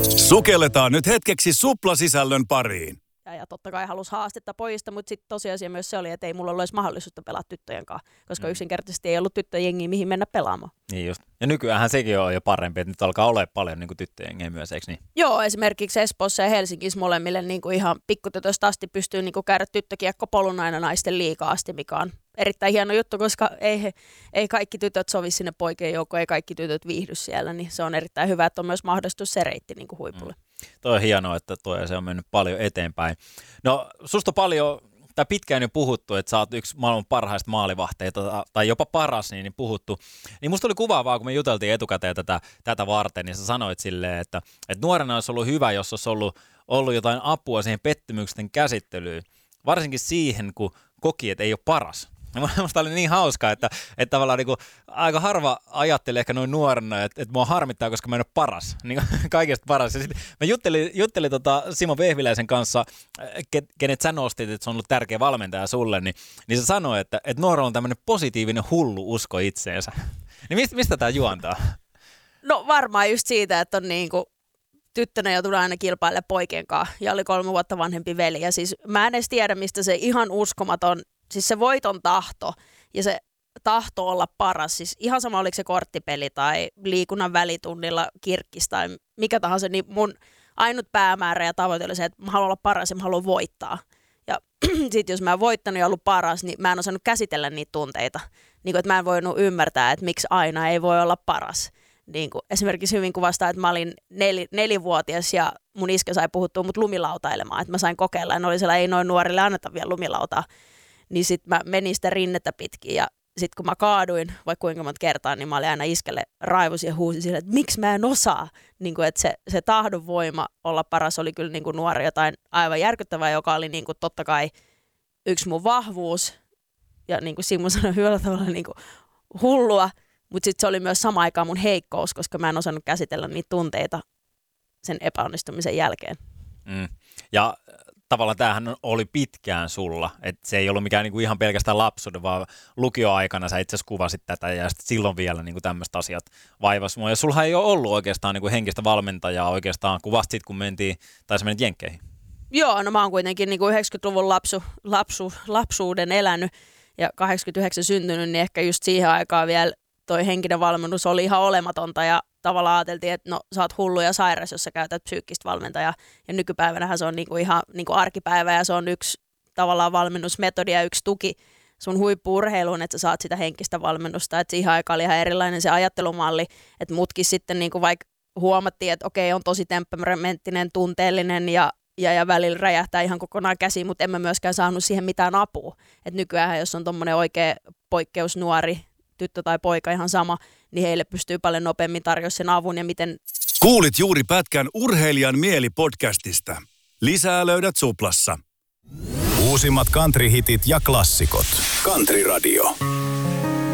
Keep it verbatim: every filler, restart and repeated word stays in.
Sukelletaan nyt hetkeksi suplasisällön pariin. Ja, ja totta kai halusi haastetta pojista, mutta sitten tosiasia myös se oli, että ei mulla olisi mahdollisuutta pelata tyttöjen kanssa, koska mm. yksinkertaisesti ei ollut tyttöjengiä, mihin mennä pelaamaan. Niin just. Ja nykyäänhän sekin on jo parempi, että nyt alkaa olla paljon niin kuin tyttöjengiä myös, eikö niin? Joo, esimerkiksi Espoossa ja Helsingissä molemmille niin kuin ihan pikkutytöstä asti pystyy niin kuin käydä tyttökiekkopolun aina naisten liigaa asti, mikä on erittäin hieno juttu, koska ei, he, ei kaikki tytöt sovi sinne poikien joukkoon, ei kaikki tytöt viihdy siellä, niin se on erittäin hyvä, että on myös mahdollisuus se reitti niin kuin huipulle. Mm. Toi on hienoa, että toi se on mennyt paljon eteenpäin. No susta paljon, tai pitkään jo puhuttu, että sä oot yksi maailman parhaista maalivahteita, tai jopa paras, niin, niin puhuttu. Niin musta oli kuvaavaa, kun me juteltiin etukäteen tätä, tätä varten, niin sä sanoit silleen, että, että nuorena olisi ollut hyvä, jos olisi ollut, ollut jotain apua siihen pettymyksen käsittelyyn. Varsinkin siihen, kun koki, että ei ole paras. Musta oli niin hauskaa, että, että tavallaan niin kuin, aika harva ajattelee ehkä noin nuorena, että, että mua harmittaa, koska mä en ole paras, niin kaikesta paras. Ja sit mä juttelin, juttelin tota Simo Vehviläisen kanssa, kenet sä nostit, että se on ollut tärkeä valmentaja sulle, niin, niin se sanoi, että, että nuorella on tämmöinen positiivinen hullu usko itseensä. Niin mistä, mistä tämä juontaa? No varmaan just siitä, että on niinku tyttönä joutui aina kilpailemaan poikien kanssa ja oli kolme vuotta vanhempi veli. Ja siis mä en edes tiedä, mistä se ihan uskomaton, siis se voiton tahto ja se tahto olla paras, siis ihan sama oliko se korttipeli tai liikunnan välitunnilla kirkkis tai mikä tahansa, niin mun ainut päämäärä ja tavoite oli se, että mä haluan olla paras ja mä haluan voittaa. Ja sitten jos mä en voittanut ja ollut paras, niin mä en osannut käsitellä niitä tunteita. Niin kuin, että mä en voinut ymmärtää, että miksi aina ei voi olla paras. Niin kuin esimerkiksi hyvin kuvastaa, että mä olin nel, nelivuotias ja mun iskä sai puhuttua mut lumilautailemaan, että mä sain kokeilla. Ja oli siellä, ei noin nuorille anneta vielä lumilautaa. Niin sit mä menin sitä rinnettä pitkin ja sit kun mä kaaduin vaikka kuinka monta kertaa, niin mä olin aina iskelle raivosin ja huusin sille, että miksi mä en osaa. Niin kuin, että se, se tahdon voima olla paras oli kyllä niin kuin nuori jotain aivan järkyttävää, joka oli niin kuin totta kai yksi mun vahvuus. Ja niin kuin Simmo sanoi hyvällä tavalla niin kuin hullua. Mutta sitten se oli myös sama aikaan mun heikkous, koska mä en osannut käsitellä niitä tunteita sen epäonnistumisen jälkeen. Mm. Ja tavallaan tämähän oli pitkään sulla, että se ei ollut mikään niinku ihan pelkästään lapsuuden, vaan lukioaikana sä itse asiassa kuvasit tätä ja sitten silloin vielä niinku tämmöiset asiat vaivasi mua. Ja sulla ei ole ollut oikeastaan niinku henkistä valmentajaa oikeastaan, kun vasta sit kun mentiin, tai sä menit Jenkkeihin. Joo, no mä oon kuitenkin niinku yhdeksänkymmentäluvun lapsu, lapsu, lapsuuden elänyt ja kahdeksankymmentäyhdeksän syntynyt, niin ehkä just siihen aikaan vielä toi henkinen valmennus oli ihan olematonta ja tavallaan ajateltiin, että no sä oot hullu ja sairas, jos sä käytät psyykkistä valmentajaa. Ja nykypäivänähän se on niinku ihan niinku arkipäivä ja se on yksi tavallaan valmennusmetodi ja yksi tuki sun huippu-urheiluun, että sä saat sitä henkistä valmennusta. Että siihen aikaan oli ihan erilainen se ajattelumalli, että mutkin sitten niinku vaikka huomattiin, että okei on tosi temperamenttinen, tunteellinen ja Ja, ja välillä räjähtää ihan kokonaan käsiin, mutta en mä myöskään saanut siihen mitään apua. Et nykyään, jos on tommonen oikea poikkeusnuori, tyttö tai poika ihan sama, niin heille pystyy paljon nopeammin tarjoamaan sen avun ja miten... Kuulit juuri pätkän Urheilijan mieli-podcastista. Lisää löydät Suplassa. Uusimmat country-hitit ja klassikot. Country Radio.